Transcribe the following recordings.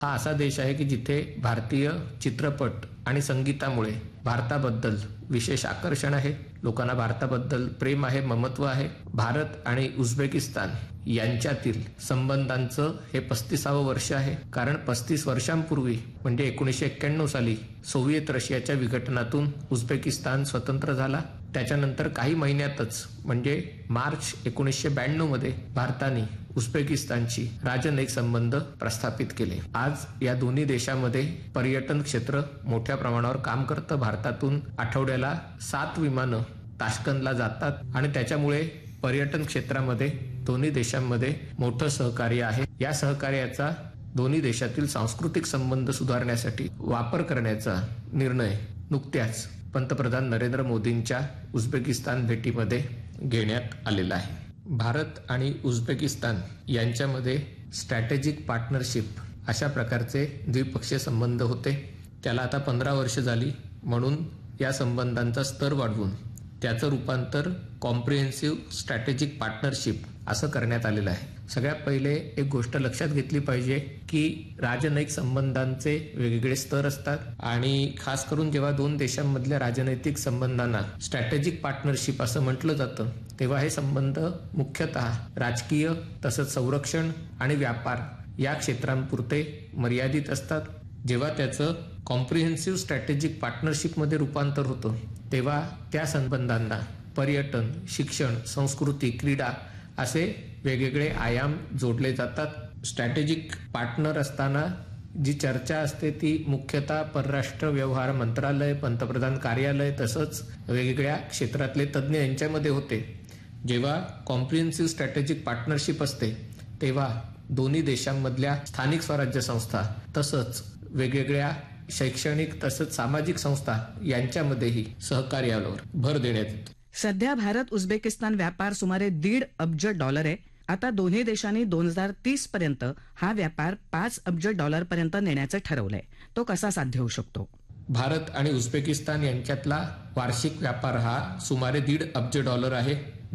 हा असा देश आहे की जिथे भारतीय चित्रपट आणि संगीतामुळे भारताबद्दल विशेष आकर्षण आहे. लोकांना भारताबद्दल प्रेम आहे, ममत्व आहे. भारत आणि उझबेकिस्तान यांच्यातील संबंधांचं हे 35वं वर्ष आहे. कारण 35 वर्षांपूर्वी म्हणजे 1991 साली सोव्हिएत रशियाच्या विघटनातून उझबेकिस्तान स्वतंत्र झाला. त्याच्यानंतर काही महिन्यातच म्हणजे मार्च 1992 मध्ये भारताने उझबेकिस्तानची राजनैतिक संबंध प्रस्थापित केले. आज या दोन्ही देशांमध्ये पर्यटन क्षेत्र मोठ्या प्रमाणावर काम करतं. भारतातून आठवड्याला 7 विमानं ताश्कंदला जातात आणि त्याच्यामुळे पर्यटन क्षेत्रामध्ये दोन्ही देशांमध्ये मोठं सहकार्य आहे. या सहकार्याचा दोन्ही देशातील सांस्कृतिक संबंध सुधारण्यासाठी वापर करण्याचा निर्णय नुकत्याच पंतप्रधान नरेंद्र मोदींच्या उझबेकिस्तान भेटीमध्ये घेण्यात आलेला आहे. भारत आणि उझबेकिस्तान यांच्यामध्ये स्ट्रॅटेजिक पार्टनरशिप अशा प्रकारचे द्विपक्षीय संबंध होते. त्याला आता 15 वर्ष झाली. म्हणून या संबंधांचा स्तर वाढवून त्याचं रूपांतर कॉम्प्रिहेन्सिव्ह स्ट्रॅटेजिक पार्टनरशिप असं करण्यात आलेलं आहे. सगळ्यात पहिले एक गोष्ट लक्षात घेतली पाहिजे की राजनैतिक संबंधांचे वेगवेगळे स्तर असतात आणि खास करून जेव्हा दोन देशांमधल्या राजनैतिक संबंधांना स्ट्रॅटेजिक पार्टनरशिप असं म्हटलं जातं तेव्हा हे संबंध मुख्यतः राजकीय तसंच संरक्षण आणि व्यापार या क्षेत्रांपुरते मर्यादित असतात. जेव्हा त्याचं कॉम्प्रिहेन्सिव्ह स्ट्रॅटेजिक पार्टनरशिपमध्ये रूपांतर होतं तेव्हा त्या संबंधांना पर्यटन, शिक्षण, संस्कृती, क्रीडा असे वेगवेगळे आयाम जोडले जातात. स्ट्रॅटेजिक पार्टनर असताना जी चर्चा असते ती मुख्यतः परराष्ट्र व्यवहार मंत्रालय, पंतप्रधान कार्यालय तसंच वेगवेगळ्या क्षेत्रातले तज्ज्ञ यांच्यामध्ये होते. जेव्हा कॉम्प्रिहेन्सिव्ह स्ट्रॅटेजिक पार्टनरशिप असते तेव्हा दोन्ही देशांमधल्या स्थानिक स्वराज्य संस्था तसंच वेगवेगळ्या शैक्षणिक तसंच सामाजिक संस्था यांच्यामध्येही सहकार्यावर भर देण्यात येतो. सध्या भारत उझबेकिस्तान व्यापार सुमारे $1.5 अब्ज आहे. आता दोन्ही देशांनी 2030 पर्यंत हा व्यापार $5 अब्ज पर्यंत नेण्याचं ठरवलंय. तो कसा साध्य होऊ शकतो? भारत आणि उझबेकिस्तान यांच्यातला वार्षिक व्यापार हा सुमारे $1.5 अब्ज आहे.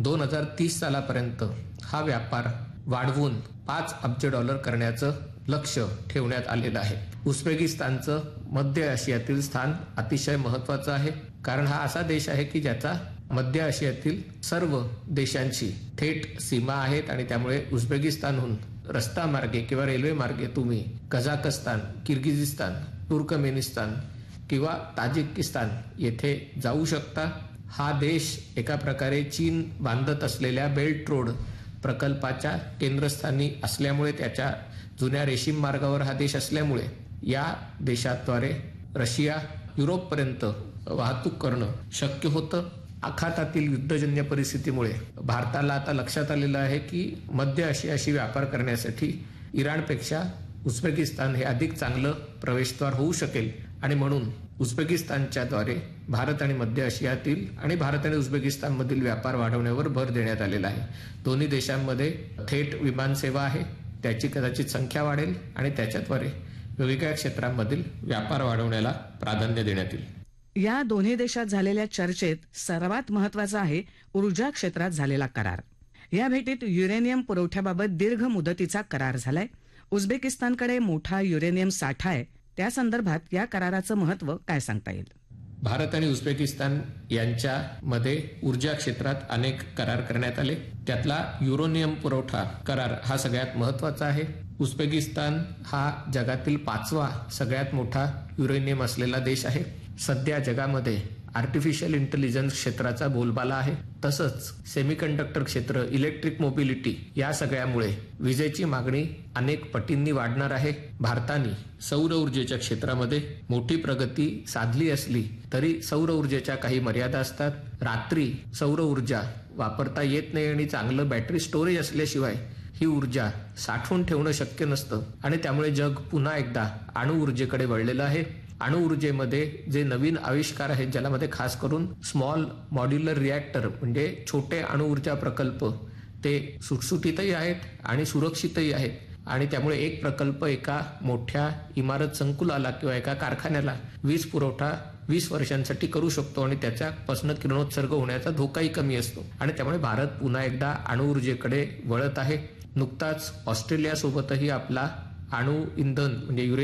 2030 सालापर्यंत हा व्यापार वाढवून $5 अब्ज करण्याचं लक्ष ठेवण्यात आलेलं आहे. उझबेकिस्तानचं मध्य आशियातील स्थान अतिशय महत्वाचं आहे. कारण हा असा देश आहे की ज्याचा मध्य आशियातील सर्व देशांची थेट सीमा आहेत आणि त्यामुळे उझबेकिस्तानहून रस्ता मार्गे किंवा रेल्वे मार्गे तुम्ही कझाकस्तान, किर्गिझिस्तान, तुर्कमेनिस्तान किंवा ताजिकिस्तान येथे जाऊ शकता. हा देश एका प्रकारे चीन बांधत असलेल्या बेल्ट रोड प्रकल्पाच्या केंद्रस्थानी असल्यामुळे त्याच्या जुन्या रेशीम मार्गावर हा देश असल्यामुळे या देशाद्वारे रशिया युरोपपर्यंत वाहतूक करणं शक्य होतं. आखातातील युद्धजन्य परिस्थितीमुळे भारताला आता लक्षात आलेलं आहे की मध्य आशियाशी व्यापार करण्यासाठी इराणपेक्षा उझबेकिस्तान हे अधिक चांगलं प्रवेशद्वार होऊ शकेल आणि म्हणून उझबेकिस्तानच्या द्वारे भारत आणि मध्य आशियातील आणि भारत आणि उझबेकिस्तानमधील व्यापार वाढवण्यावर भर देण्यात आलेला आहे. दोन्ही देशांमध्ये थेट विमानसेवा आहे. त्याची कदाचित संख्या वाढेल आणि त्याच्याद्वारे वेगवेगळ्या क्षेत्रांमधील व्यापार वाढवण्याला प्राधान्य देण्यात येईल. या दोन्ही देशात झालेल्या चर्चेत सर्वात महत्वाचा आहे ऊर्जा क्षेत्रात झालेला करार. या भेटीत युरेनियम पुरवठ्याबाबत दीर्घ मुदतीचा करार झालाय. उझबेकिस्तानकडे मोठा युरेनियम साठा आहे. त्या संदर्भात या कराराचं महत्व काय सांगता येईल? भारत आणि उझबेकिस्तान यांच्यामध्ये ऊर्जा क्षेत्रात अनेक करार करण्यात आले. त्यातला युरेनियम पुरवठा करार हा सगळ्यात महत्वाचा आहे. उझबेकिस्तान हा जगातील 5वा सगळ्यात मोठा युरेनियम असलेला देश आहे. सध्या जगामध्ये आर्टिफिशियल इंटेलिजन्स क्षेत्राचा बोलबाला आहे. तसंच सेमीकंडक्टर क्षेत्र, इलेक्ट्रिक मोबिलिटी या सगळ्यामुळे विजेची मागणी अनेक पटींनी वाढणार आहे. भारताने सौर ऊर्जेच्या क्षेत्रामध्ये मोठी प्रगती साधली असली तरी सौर ऊर्जेच्या काही मर्यादा असतात. रात्री सौर ऊर्जा वापरता येत नाही आणि चांगलं बॅटरी स्टोरेज असल्याशिवाय ही ऊर्जा साठवून ठेवणं शक्य नसतं आणि त्यामुळे जग पुन्हा एकदा अणु ऊर्जेकडे वळलेलं आहे. अणु ऊर्जेमध्ये जे नवीन आविष्कार आहेत ज्यामध्ये खास करून स्मॉल मॉड्युलर रिॲक्टर म्हणजे छोटे अणु ऊर्जा प्रकल्प ते सुटसुटीतही आहेत आणि सुरक्षितही आहेत आणि त्यामुळे एक प्रकल्प एका मोठ्या इमारत संकुलाला किंवा एका कारखान्याला वीज पुरवठा 20 वर्षांसाठी करू शकतो आणि त्याच्यापासून किरणोत्सर्ग होण्याचा धोकाही कमी असतो आणि त्यामुळे भारत पुन्हा एकदा अणु ऊर्जेकडे वळत आहे. नुकताच ऑस्ट्रेलिया सोबतही आपला अणु इंधन म्हणजे